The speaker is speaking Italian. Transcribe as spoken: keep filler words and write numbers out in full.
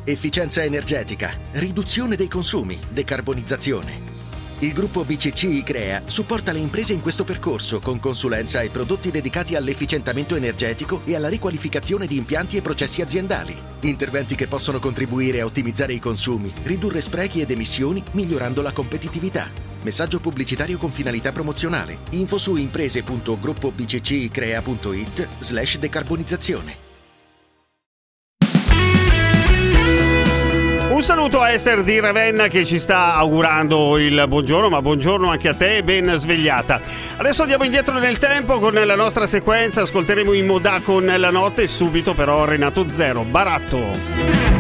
efficienza energetica, riduzione dei consumi, decarbonizzazione. Il gruppo B C C I-Crea supporta le imprese in questo percorso con consulenza e prodotti dedicati all'efficientamento energetico e alla riqualificazione di impianti e processi aziendali. Interventi che possono contribuire a ottimizzare i consumi, ridurre sprechi ed emissioni, migliorando la competitività. Messaggio pubblicitario con finalità promozionale. Info su imprese punto gruppo b c c i crea punto i t slash decarbonizzazione. Un saluto a Esther di Ravenna che ci sta augurando il buongiorno, ma buongiorno anche a te, ben svegliata. Adesso andiamo indietro nel tempo con la nostra sequenza, ascolteremo in Modà con la notte, subito però Renato Zero, Baratto.